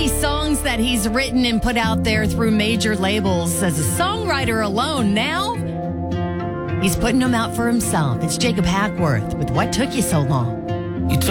many songs that he's written and put out there through major labels as a songwriter alone. Now, he's putting them out for himself. It's Jacob Hackworth with What Took You So Long?